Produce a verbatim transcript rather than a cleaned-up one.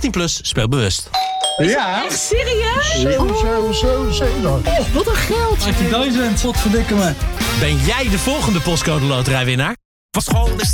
achttien plus, speel bewust. Ja. Echt serieus? Zo, zo, zo, zo. Oh, wat een geld. achttien duizend, wat verdikken me. Ben jij de volgende postcode loterijwinnaar? Van school is